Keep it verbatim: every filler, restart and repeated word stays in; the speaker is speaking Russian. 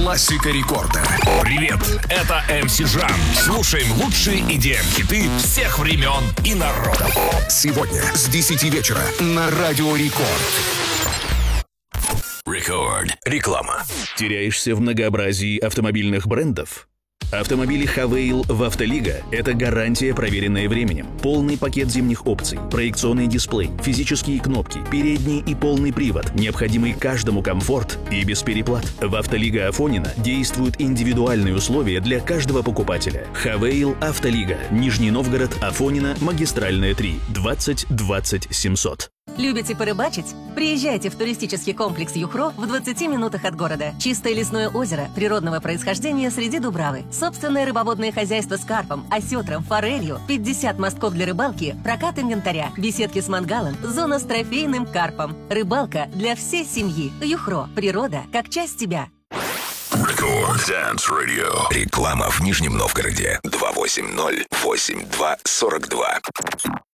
Классика рекорда. Привет, это эм си Жан. Слушаем лучшие и ди эм-хиты всех времен и народов. Сегодня с десяти вечера на Радио Рекорд. Рекорд. Реклама. Теряешься в многообразии автомобильных брендов? Автомобили Хавейл в Автолига – это гарантия, проверенная временем. Полный пакет зимних опций, проекционный дисплей, физические кнопки, передний и полный привод, необходимый каждому комфорт и без переплат. В Автолига Афонина действуют индивидуальные условия для каждого покупателя. Хавейл Автолига. Нижний Новгород, Афонина, Магистральная три, двадцать двадцать семьсот. Любите порыбачить? Приезжайте в туристический комплекс Юхро в двадцати минутах от города. Чистое лесное озеро природного происхождения среди Дубравы. Собственное рыбоводное хозяйство с карпом, осетром, форелью, пятьдесят мостков для рыбалки, прокат инвентаря, беседки с мангалом, зона с трофейным карпом. Рыбалка для всей семьи. Юхро. Природа как часть тебя. Рекорд Dance Radio. Реклама в Нижнем Новгороде. два восемь ноль восемь два сорок два.